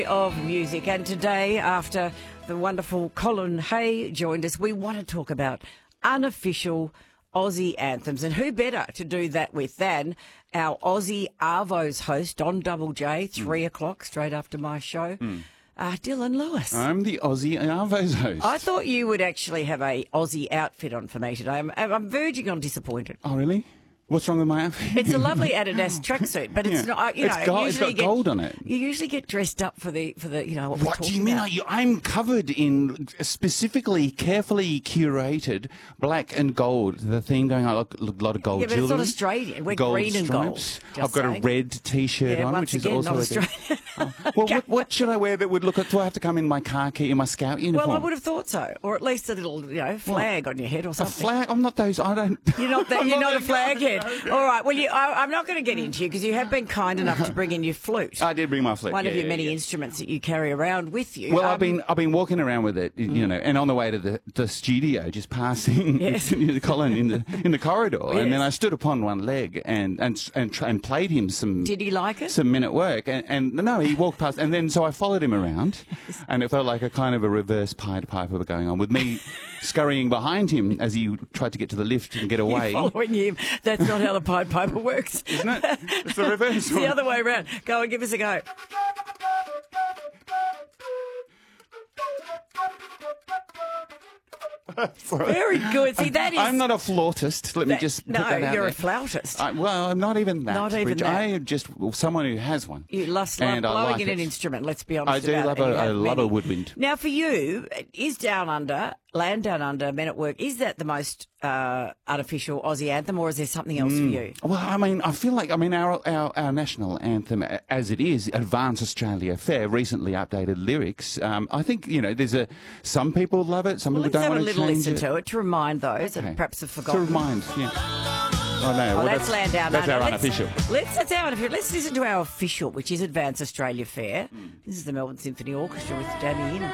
Of music, and today, after the wonderful Colin Hay joined us, we want to talk about unofficial Aussie anthems, and who better to do that with than our Aussie Arvos host, Don Double J, 3 o'clock, straight after my show, Dylan Lewis. I'm the Aussie Arvos host. I thought you would actually have a Aussie outfit on for me today. I'm verging on disappointed. Oh, really? What's wrong with my outfit? It's a lovely Adidas tracksuit, but it's not. You know, it's got gold on it. You usually get dressed up for the What do you mean? I'm covered in specifically, carefully curated black and gold. The theme going on, a lot of gold jewellery. Yeah, but it's not Australian. We're gold green and stripes. gold. I've got a red T-shirt on, which is also not Australian. Well, what should I wear that would look? Do I have to come in my khaki, in my scout uniform? Well, I would have thought so, or at least a little, flag on your head or something. A flag? I'm not those. I don't. You're not that. You're not a flag head. All right. Well, I'm not going to get into you because you have been kind enough to bring in your flute. I did bring my flute. One of your many instruments that you carry around with you. Well, I've been walking around with it, and on the way to the studio, just passing Colin in the corridor, and then I stood upon one leg and played him some. Did he like it? Some Men at Work, and no, he walked past, and then so I followed him around, and it felt like a kind of a reverse Pied Piper going on with me scurrying behind him as he tried to get to the lift and get away. You're following him. That's not how the Pied Piper works. Isn't it? It's the reverse. It's the other way around. Go and give us a go. Very good. See, that is... I'm not a flautist. Let me just put that out No, you're there. a flautist. Well, I'm not even that. Not even that. I am just someone who has one. You love blowing in an instrument, let's be honest. I love a woodwind. Now, for you, is Down Under, Land Down Under, Men at Work, is that the most unofficial Aussie anthem, or is there something else for you? Well, I mean, I feel like, our national anthem, as it is, Advance Australia Fair, recently updated lyrics. I think, some people love it, some people don't want to change it. Let's have a little listen to it to remind those that perhaps have forgotten. To remind, yeah. Oh, no. Well, that's Land Down Under. That's our unofficial. That's our unofficial. Let's listen to our official, which is Advance Australia Fair. This is the Melbourne Symphony Orchestra with Danny In.